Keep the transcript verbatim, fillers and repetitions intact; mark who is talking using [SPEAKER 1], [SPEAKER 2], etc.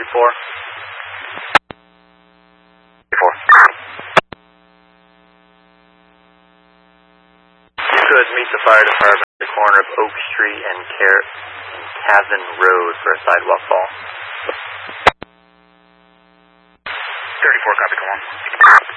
[SPEAKER 1] thirty-four.
[SPEAKER 2] thirty-four.
[SPEAKER 1] You could meet the fire department at the corner of Oak Street and Car- Cavan Road for a sidewalk call.
[SPEAKER 2] thirty-four, copy, come on.